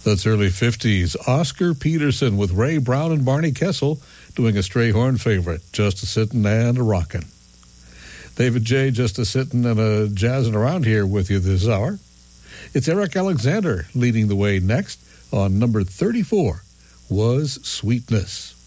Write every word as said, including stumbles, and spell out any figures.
That's early fifties. Oscar Peterson with Ray Brown and Barney Kessel doing a Strayhorn favorite, Just a Sittin' and a Rockin'. David J. just a sittin' and a jazzin' around here with you this hour. It's Eric Alexander leading the way next on number thirty-four, Was Sweetness.